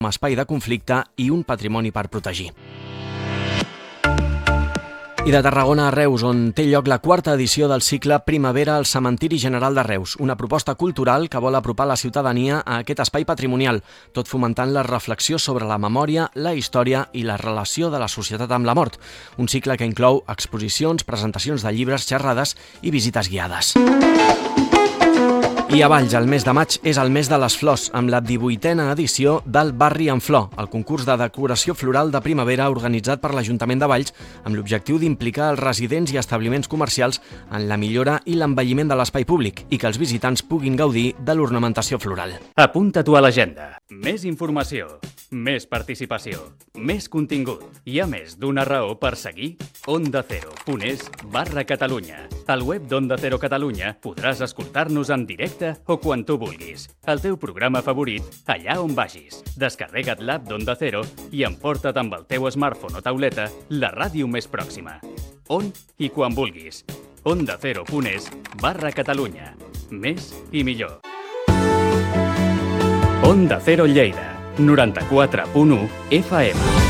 un espai de conflicte i un patrimoni per protegir. I de Tarragona a Reus, on té lloc la quarta edició del cicle Primavera al Cementiri General de Reus, una proposta cultural que vol apropar la ciutadania a aquest espai patrimonial, tot fomentant la reflexió sobre la memòria, la història i la relació de la societat amb la mort. Un cicle que inclou exposicions, presentacions de llibres, xerrades i visites guiades. I a Valls, el mes de maig és el mes de les flors, amb la 18a edició del Barri en Flor, el concurs de decoració floral de primavera organitzat per l'Ajuntament de Valls, amb l'objectiu d'implicar els residents i establiments comercials en la millora i l'embelliment de l'espai públic i que els visitants puguin gaudir de l'ornamentació floral. Apunta-t'ho a l'agenda. Més informació, més participació, més contingut. Hi ha més d'una raó per seguir ondacero.es/Catalunya. Al web d'Onda Cero Catalunya podràs escoltar-nos en directe o quan tu vulguis. El teu programa favorit, allà on vagis. Descarrega't l'app d'Onda Cero i emporta't amb el teu smartphone o tauleta la ràdio més pròxima. On i quan vulguis. ondacero.es/Catalunya. Més i millor. Onda Cero Lleida, 94.1 FM.